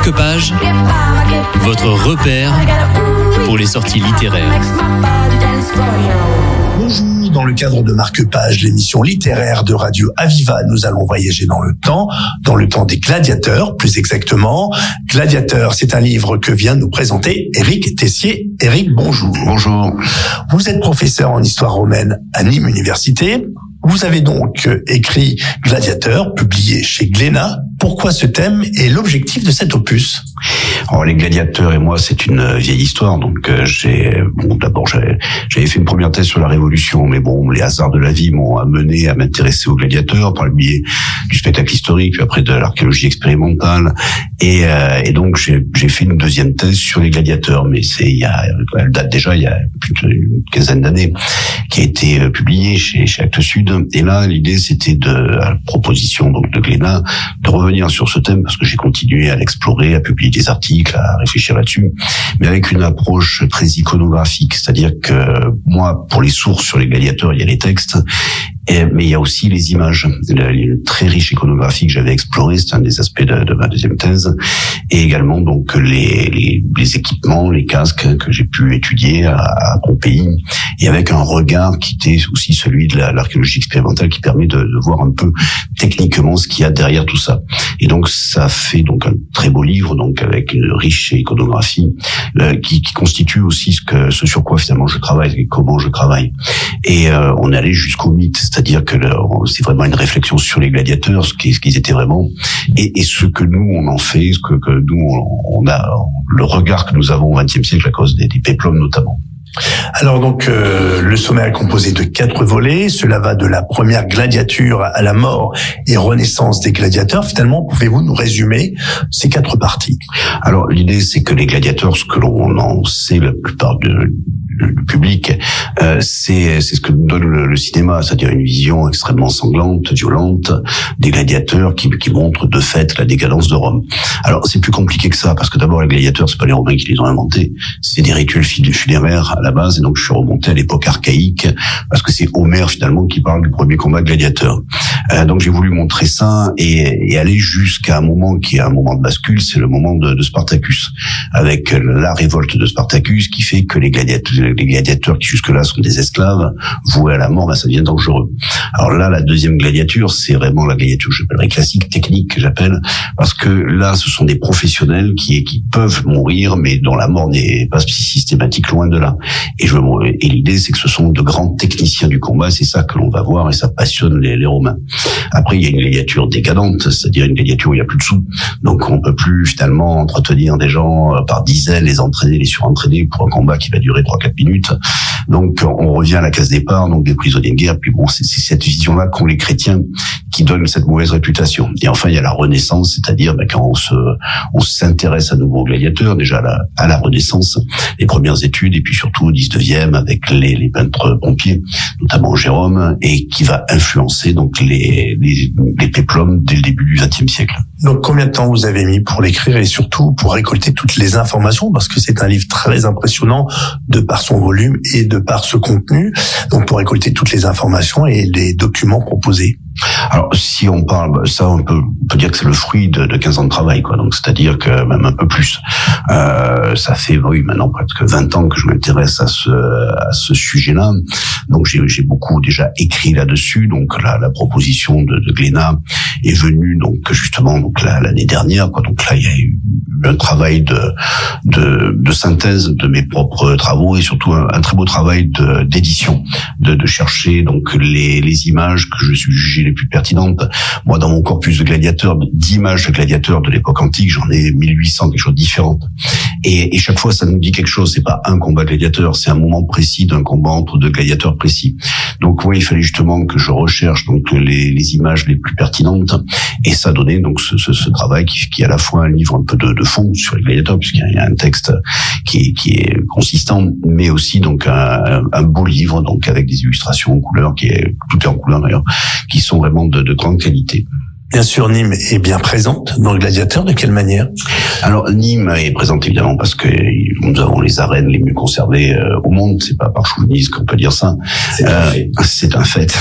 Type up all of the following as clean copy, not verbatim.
Marque-Page, votre repère pour les sorties littéraires. Bonjour, dans le cadre de Marque-Page, l'émission littéraire de Radio Aviva, nous allons voyager dans le temps des gladiateurs, plus exactement. Gladiateurs, c'est un livre que vient nous présenter Éric Tessier. Éric, bonjour. Bonjour. Vous êtes professeur en histoire romaine à Nîmes Université. Vous avez donc écrit Gladiateurs, publié chez Glénat. Pourquoi ce thème et l'objectif de cet opus? Alors, les gladiateurs et moi, c'est une vieille histoire. Donc, j'avais fait une première thèse sur la Révolution, mais bon, les hasards de la vie m'ont amené à m'intéresser aux gladiateurs par le biais du spectacle historique, puis après de l'archéologie expérimentale. Et donc, j'ai fait une deuxième thèse sur les gladiateurs, mais elle date déjà il y a plus d'une quinzaine d'années, qui a été publiée chez Actes Sud. Et là, l'idée, c'était à la proposition donc de Glénat, de revenir sur ce thème, parce que j'ai continué à l'explorer, à publier des articles, à réfléchir là-dessus, mais avec une approche très iconographique. C'est-à-dire que moi, pour les sources sur les gladiateurs, il y a les textes, mais il y a aussi les images. Une très riche iconographie que j'avais explorée, c'est un des aspects de ma deuxième thèse, et également donc les équipements, les casques que j'ai pu étudier à Pompéi, et avec un regard qui était aussi celui de l'archéologie expérimentale, qui permet de voir un peu techniquement ce qu'il y a derrière tout ça. Et donc ça fait donc un très beau livre, donc avec une riche iconographie qui constitue aussi ce sur quoi finalement je travaille et comment je travaille. Et on est allé jusqu'au mythe, c'est-à-dire que c'est vraiment une réflexion sur les gladiateurs, ce qu'ils étaient vraiment, et ce que nous on en fait, ce que nous on a, le regard que nous avons au XXe siècle à cause des péplums notamment. Alors donc, le sommaire est composé de 4 volets. Cela va de la première gladiature à la mort et renaissance des gladiateurs. Finalement, pouvez-vous nous résumer ces 4 parties? Alors, l'idée, c'est que les gladiateurs, ce que l'on en sait la plupart du public, c'est ce que nous donne le cinéma, c'est-à-dire une vision extrêmement sanglante, violente, des gladiateurs qui montrent de fait la décadence de Rome. Alors, c'est plus compliqué que ça, parce que d'abord, les gladiateurs, c'est pas les Romains qui les ont inventés, c'est des rituels funéraires à la base, et donc je suis remonté à l'époque archaïque, parce que c'est Homère finalement qui parle du premier combat gladiateur. Donc j'ai voulu montrer ça et aller jusqu'à un moment qui est un moment de bascule, c'est le moment de Spartacus, avec la révolte de Spartacus qui fait que les gladiateurs qui jusque-là sont des esclaves, voués à la mort, ça devient dangereux. Alors là, la deuxième gladiature, c'est vraiment la gladiature, j'appellerais classique, technique, que j'appelle, parce que là, ce sont des professionnels qui peuvent mourir, mais dont la mort n'est pas systématique, loin de là. Et l'idée, c'est que ce sont de grands techniciens du combat, c'est ça que l'on va voir, et ça passionne les Romains. Après, il y a une gladiature décadente, c'est-à-dire une gladiature où il n'y a plus de sous, donc on peut plus finalement entretenir des gens par dizaines, les entraîner, les surentraîner pour un combat qui va durer 3-4 minutes. Donc on revient à la case départ, donc des prisonniers de guerre. Puis bon, c'est cette vision-là qu'ont les chrétiens qui donne cette mauvaise réputation. Et enfin, il y a la Renaissance, c'est-à-dire quand on s'intéresse à nouveau aux gladiateurs, déjà à la Renaissance, les premières études, et puis surtout au 19e avec les peintres pompiers, notamment Jérôme, et qui va influencer donc les péplums dès le début du XXe siècle. Donc combien de temps vous avez mis pour l'écrire et surtout pour récolter toutes les informations, parce que c'est un livre très impressionnant de par son volume et de par ce contenu, donc pour récolter toutes les informations et les documents proposés? Alors, si on parle, ça, on peut dire que c'est le fruit de 15 ans de travail, quoi. Donc, c'est-à-dire que même un peu plus. Ça fait, maintenant presque 20 ans que je m'intéresse à ce sujet-là. Donc, j'ai beaucoup déjà écrit là-dessus. Donc, la proposition de Glénat est venue, donc, justement, donc, l'année dernière, quoi. Donc là, il y a eu un travail de synthèse de mes propres travaux et surtout un très beau travail d'édition, de chercher, donc, les images que je suis jugé les plus pertinentes. Moi, dans mon corpus de gladiateurs, d'images de gladiateurs de l'époque antique, j'en ai 1800, quelque chose de différent. Et chaque fois, ça nous dit quelque chose. C'est pas un combat gladiateur, c'est un moment précis d'un combat entre deux gladiateurs précis. Donc, oui, il fallait justement que je recherche donc les images les plus pertinentes, et ça donnait donc ce travail qui est à la fois un livre un peu de fond sur les gladiateurs, puisqu'il y a un texte qui est consistant, mais aussi donc un beau livre donc avec des illustrations en couleur, tout est en couleur d'ailleurs, qui sont vraiment de grande qualité. Bien sûr, Nîmes est bien présente dans le gladiateur. De quelle manière? Alors Nîmes est présente évidemment parce que nous avons les arènes les mieux conservées au monde. C'est pas par chauvinisme qu'on peut dire ça. C'est un fait.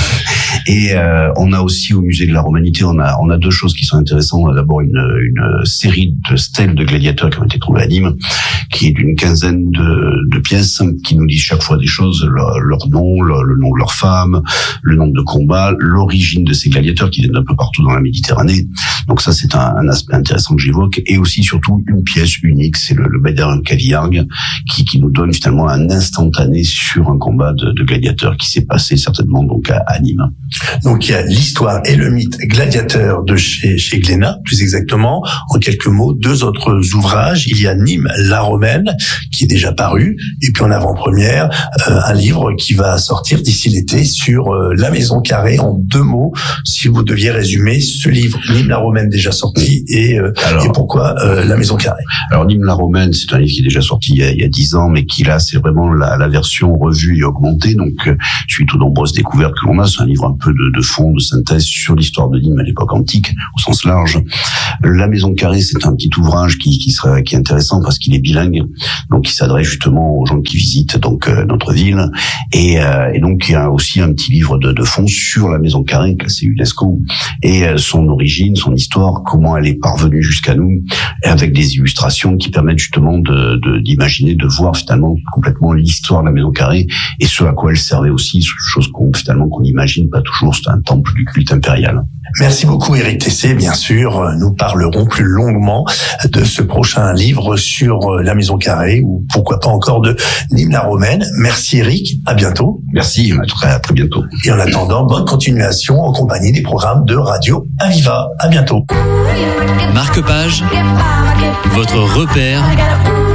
Et on a aussi au musée de la Romanité, on a deux choses qui sont intéressantes. On a d'abord une série de stèles de gladiateurs qui ont été trouvées à Nîmes, qui est d'une quinzaine de pièces, qui nous disent chaque fois des choses, leur nom, le nom de leur femme, le nombre de combats, l'origine de ces gladiateurs qui viennent d'un peu partout dans la Méditerranée. Donc ça, c'est un aspect intéressant que j'évoque. Et aussi, surtout, une pièce unique, c'est le Beder Kaviarg, qui nous donne finalement un instantané sur un combat de gladiateurs qui s'est passé certainement donc à Nîmes. Donc il y a l'histoire et le mythe gladiateur de chez Glénat, plus exactement. En quelques mots, deux autres ouvrages. Il y a Nîmes la Romaine, qui est déjà paru, et puis en avant-première, un livre qui va sortir d'ici l'été sur la Maison Carrée. En deux mots, si vous deviez résumer ce livre, Nîmes la Romaine déjà sorti, et pourquoi la Maison Carrée. Alors Nîmes la Romaine, c'est un livre qui est déjà sorti il y a 10 ans, mais qui là, c'est vraiment la version revue et augmentée. Donc suite aux nombreuses découvertes que l'on a, c'est un livre un peu de fond, de synthèse sur l'histoire de Nîmes à l'époque antique, au sens large. La Maison Carrée, c'est un petit ouvrage qui est intéressant parce qu'il est bilingue, donc il s'adresse justement aux gens qui visitent donc notre ville, et donc il y a aussi un petit livre de fond sur la Maison Carrée, classée UNESCO, et son origine, son histoire, comment elle est parvenue jusqu'à nous, avec des illustrations qui permettent justement d'imaginer, de voir finalement complètement l'histoire de la Maison Carrée et ce à quoi elle servait aussi, chose qu'on n'imagine pas toujours. C'est un temple du culte impérial. Merci beaucoup Éric Tessé. Bien sûr, nous parlerons plus longuement de ce prochain livre sur la Maison Carrée, ou pourquoi pas encore de Nîmes la Romaine. Merci Éric, à bientôt. Merci, à très bientôt. Et en attendant, bonne continuation en compagnie des programmes de Radio Aviva. À bientôt. Marque-Page, votre repère